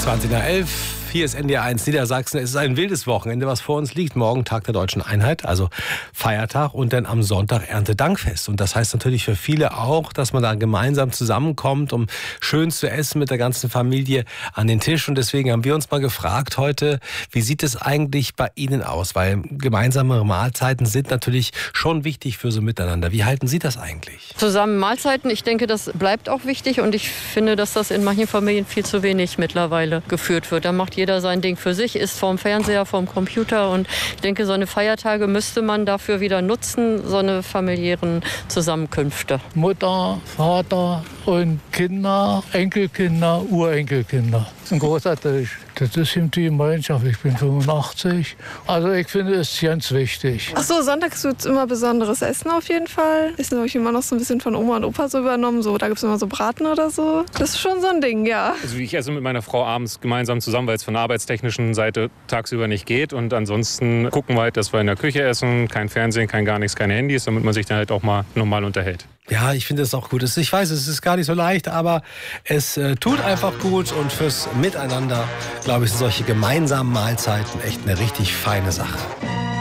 20 nach 11. Hier ist NDR1 Niedersachsen. Es ist ein wildes Wochenende, was vor uns liegt. Morgen Tag der Deutschen Einheit, also Feiertag, und dann am Sonntag Erntedankfest. Und das heißt natürlich für viele auch, dass man da gemeinsam zusammenkommt, um schön zu essen mit der ganzen Familie an den Tisch. Und deswegen haben wir uns mal gefragt heute, wie sieht es eigentlich bei Ihnen aus? Weil gemeinsame Mahlzeiten sind natürlich schon wichtig für so Miteinander. Wie halten Sie das eigentlich? Zusammen Mahlzeiten, ich denke, das bleibt auch wichtig. Und ich finde, dass das in manchen Familien viel zu wenig mittlerweile geführt wird. Da macht jeder sein Ding für sich, ist vorm Fernseher, vorm Computer, und ich denke, so eine Feiertage müsste man dafür wieder nutzen, so eine familiären Zusammenkünfte. Mutter, Vater und Kinder, Enkelkinder, Urenkelkinder. Das ist ein großer Tisch. Das ist eben die Gemeinschaft. Ich bin 85. Also ich finde es ganz wichtig. Ach so, sonntags wird es immer besonderes Essen auf jeden Fall. Essen habe ich immer noch so ein bisschen von Oma und Opa so übernommen. So, da gibt es immer so Braten oder so. Das ist schon so ein Ding, ja. Also ich esse mit meiner Frau abends gemeinsam zusammen, weil es von der arbeitstechnischen Seite tagsüber nicht geht. Und ansonsten gucken wir halt, dass wir in der Küche essen. Kein Fernsehen, kein gar nichts, keine Handys, damit man sich dann halt auch mal normal unterhält. Ja, ich finde es auch gut. Ich weiß, es ist gar nicht so leicht, aber es tut einfach gut. Und fürs Miteinander, glaube ich, sind solche gemeinsamen Mahlzeiten echt eine richtig feine Sache.